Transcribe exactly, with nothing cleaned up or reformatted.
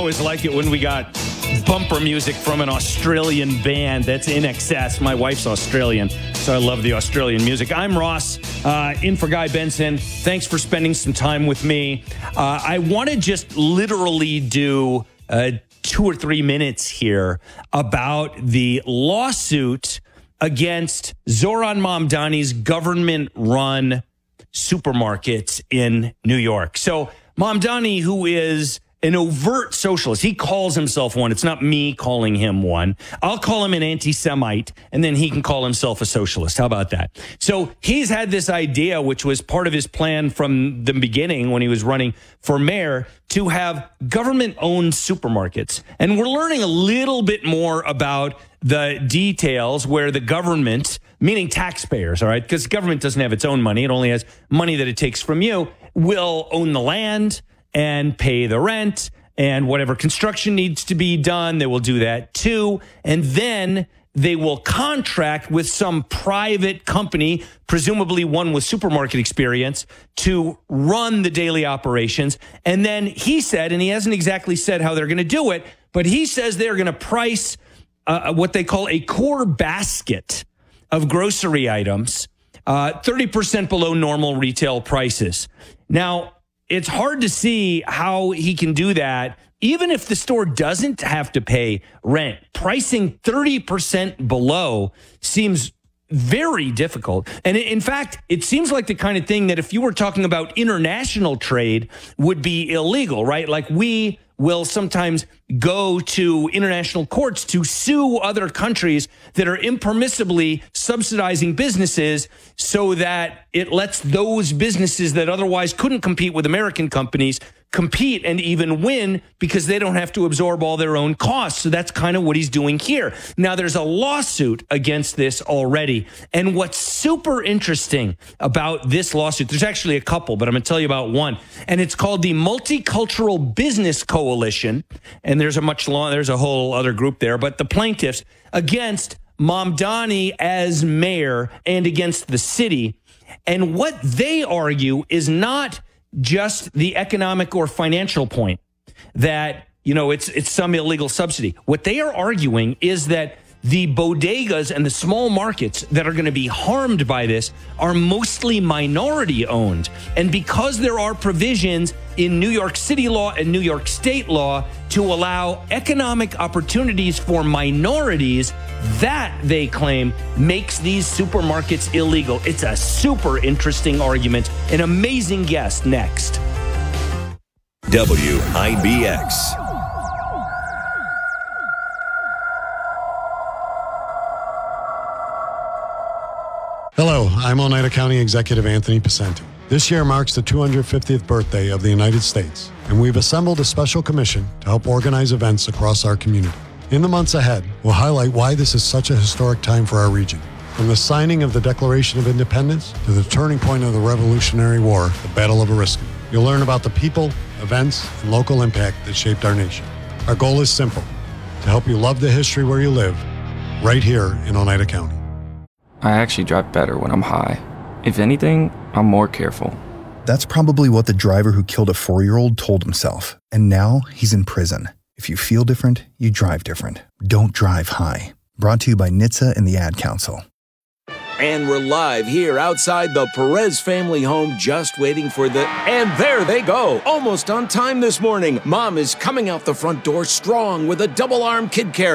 always like it when we got bumper music from an Australian band. That's In Excess. My wife's Australian, so I love the Australian music. I'm Ross, uh, in for Guy Benson. Thanks for spending some time with me. Uh, I want to just literally do uh, two or three minutes here about the lawsuit against Zohran Mamdani's government-run supermarkets in New York. So Mamdani, who is an overt socialist, he calls himself one. It's not me calling him one. I'll call him an anti-Semite, and then he can call himself a socialist. How about that? So he's had this idea, which was part of his plan from the beginning when he was running for mayor, to have government-owned supermarkets. And we're learning a little bit more about the details where the government, meaning taxpayers, all right, because government doesn't have its own money. It only has money that it takes from you, will own the land and pay the rent, and whatever construction needs to be done, they will do that too. And then they will contract with some private company, presumably one with supermarket experience, to run the daily operations. And then he said, and he hasn't exactly said how they're going to do it, but he says they're going to price uh, what they call a core basket of grocery items, uh, thirty percent below normal retail prices. Now, it's hard to see how he can do that, even if the store doesn't have to pay rent. Pricing thirty percent below seems very difficult. And in fact, it seems like the kind of thing that if you were talking about international trade would be illegal, right? Like we will sometimes go to international courts to sue other countries that are impermissibly subsidizing businesses so that it lets those businesses that otherwise couldn't compete with American companies compete and even win because they don't have to absorb all their own costs. So that's kind of what he's doing here. Now, there's a lawsuit against this already. And what's super interesting about this lawsuit, there's actually a couple, but I'm going to tell you about one. And it's called the Multicultural Business Coalition. And there's a much long, there's a whole other group there. But the plaintiffs against Mamdani as mayor and against the city. And what they argue is not just the economic or financial point that, you know, it's it's some illegal subsidy. What they are arguing is that the bodegas and the small markets that are going to be harmed by this are mostly minority owned. And because there are provisions in New York City law and New York state law to allow economic opportunities for minorities, that, they claim, makes these supermarkets illegal. It's a super interesting argument. An amazing guest next. W I B X. Hello, I'm Oneida County Executive Anthony Picenti. This year marks the two hundred fiftieth birthday of the United States, and we've assembled a special commission to help organize events across our community. In the months ahead, we'll highlight why this is such a historic time for our region. From the signing of the Declaration of Independence to the turning point of the Revolutionary War, the Battle of Oriskany. You'll learn about the people, events, and local impact that shaped our nation. Our goal is simple: to help you love the history where you live, right here in Oneida County. I actually drive better when I'm high. If anything, I'm more careful. That's probably what the driver who killed a four-year-old told himself. And now he's in prison. If you feel different, you drive different. Don't drive high. Brought to you by N H T S A and the Ad Council. And we're live here outside the Perez family home, just waiting for the... And there they go, almost on time this morning. Mom is coming out the front door strong with a double-arm kid carrier.